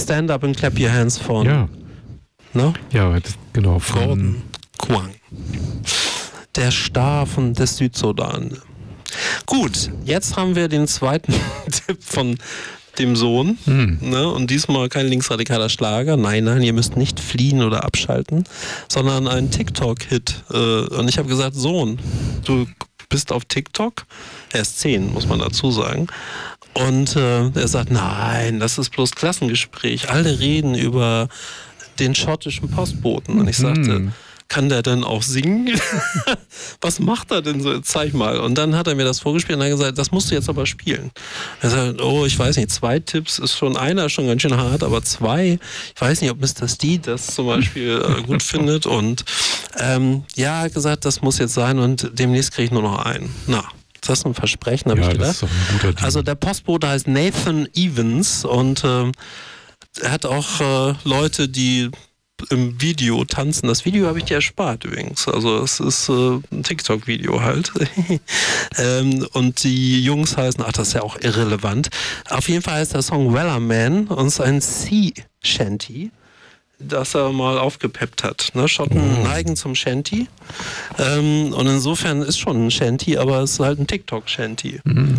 Stand Up and Clap Your Hands von. Ja. Ne? Ja, genau. Gordon Kwang. Der Star des Südsudan. Gut, jetzt haben wir den zweiten Tipp von dem Sohn. Ne? Und diesmal kein linksradikaler Schlager. Nein, ihr müsst nicht fliehen oder abschalten, sondern ein TikTok-Hit. Und ich habe gesagt, Sohn, du bist auf TikTok? Er ist 10, muss man dazu sagen. Und er sagt, nein, das ist bloß Klassengespräch. Alle reden über den schottischen Postboten. Und ich sagte, kann der denn auch singen? Was macht er denn so? Zeig mal. Und dann hat er mir das vorgespielt und hat gesagt, das musst du jetzt aber spielen. Er sagt, oh, ich weiß nicht, 2 Tipps ist schon, einer schon ganz schön hart, aber 2, ich weiß nicht, ob Mr. Steed das zum Beispiel gut findet. Und ja, hat gesagt, das muss jetzt sein und demnächst kriege ich nur noch einen. Na, das ist ein Versprechen, habe ich gedacht. Das ist doch ein guter Deal. Also der Postbote heißt Nathan Evans und er hat auch Leute, die im Video tanzen. Das Video habe ich dir erspart übrigens. Also es ist ein TikTok-Video halt. Und die Jungs heißen, das ist ja auch irrelevant. Auf jeden Fall heißt der Song Wellerman und ist ein Sea Shanty, das er mal aufgepeppt hat. Ne? Schotten neigen zum Shanty. Und insofern ist schon ein Shanty, aber es ist halt ein TikTok-Shanty.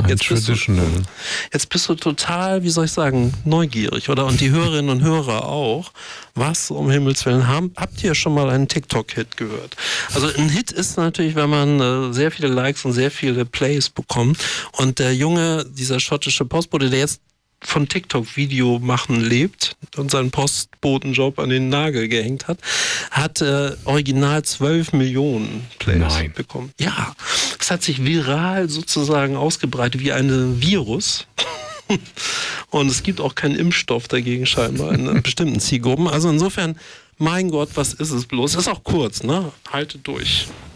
Jetzt bist du total, wie soll ich sagen, neugierig, oder? Und die Hörerinnen und Hörer auch. Was um Himmels Willen habt ihr schon mal einen TikTok-Hit gehört? Also ein Hit ist natürlich, wenn man sehr viele Likes und sehr viele Plays bekommt. Und der Junge, dieser schottische Postbote, der jetzt von TikTok-Video machen lebt und seinen Postbotenjob an den Nagel gehängt hat original 12 Millionen Plays bekommen. Ja, es hat sich viral sozusagen ausgebreitet wie ein Virus. Und es gibt auch keinen Impfstoff dagegen scheinbar in bestimmten Zielgruppen. Also insofern, mein Gott, was ist es bloß? Ist auch kurz, ne? Haltet durch.